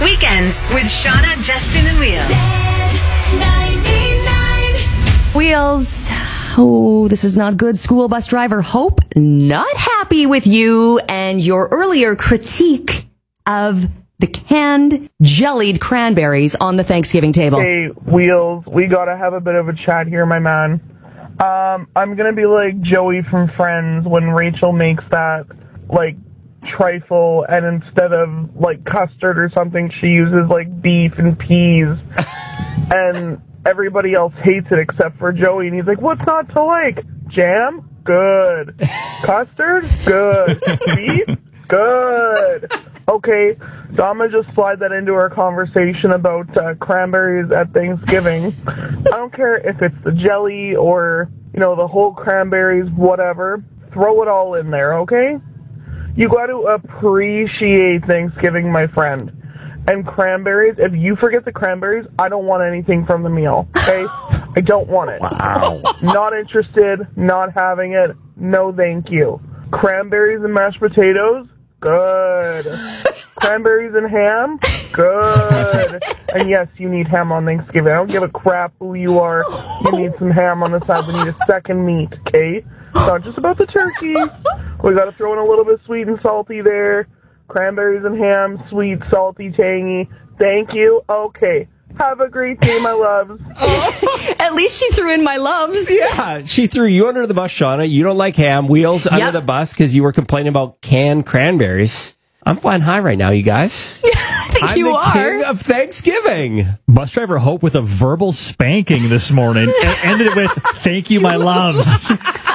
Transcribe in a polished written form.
Weekends with Shauna, Justin, and Wheels. Wheels. Oh, this is not good. School bus driver Hope, not happy with you and your earlier critique of the canned, jellied cranberries on the Thanksgiving table. Hey, Wheels, we gotta have a bit of a chat here, my man. I'm gonna be like Joey from Friends when Rachel makes that, like, trifle, and instead of, like, custard or something, she uses, like, beef and peas. And everybody else hates it except for Joey, and he's like, what's not to like? Jam? Good. Custard? Good. Beef? Good. Okay, so I'm going to just slide that into our conversation about cranberries at Thanksgiving. I don't care if it's the jelly or, you know, the whole cranberries, whatever. Throw it all in there, okay? You got to appreciate Thanksgiving, my friend. And cranberries, if you forget the cranberries, I don't want anything from the meal, okay? I don't want it. Wow. Not interested, not having it, no thank you. Cranberries and mashed potatoes? Good. Cranberries and ham? Good. And yes, you need ham on Thanksgiving. I don't give a crap who you are. You need some ham on the side. We need a second meat, okay? It's not just about the turkey. We got to throw in a little bit sweet and salty there. Cranberries and ham, sweet, salty, tangy. Thank you. Okay. Have a great day, my loves. At least she threw in my loves. Yeah, she threw you under the bus, Shauna. You don't like ham. Wheels under the bus because you were complaining about canned cranberries. I'm flying high right now, you guys. I think I'm you the are. king of Thanksgiving. Bus driver Hope with a verbal spanking this morning and ended it with, thank you, my loves.